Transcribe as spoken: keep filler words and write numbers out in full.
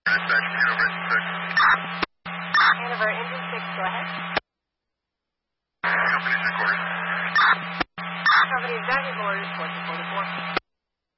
Hanover, engine six, go ahead. Company, is that your orders, four two four four?